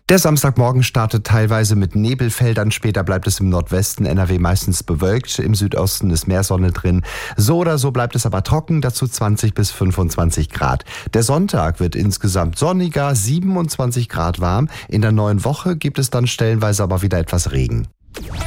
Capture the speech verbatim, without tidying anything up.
Der Samstagmorgen startet teilweise mit Nebelfeldern, später bleibt es im Nordwesten N R W meistens bewölkt, im Südosten ist mehr Sonne drin. So oder so bleibt es aber trocken, dazu zwanzig bis fünfundzwanzig Grad. Der Sonntag wird insgesamt sonniger, siebenundzwanzig Grad warm. In der neuen Woche gibt es dann stellenweise aber wieder etwas Regen.